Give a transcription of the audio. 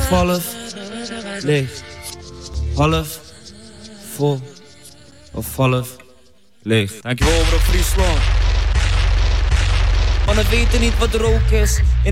half leeg, half vol of half leeg. Dankjewel, bro, Friesland. Mannen weten niet wat rook is. In